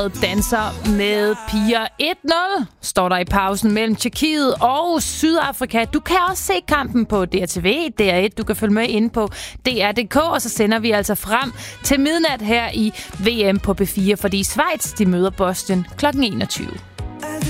danser med piger. 1-0 står der i pausen mellem Tjekkiet og Sydafrika. Du kan også se kampen på DRTV, DR1. Du kan følge med inde på DR.dk, og så sender vi altså frem til midnat her i VM på P4, fordi Schweiz de møder Bosnien kl. 21.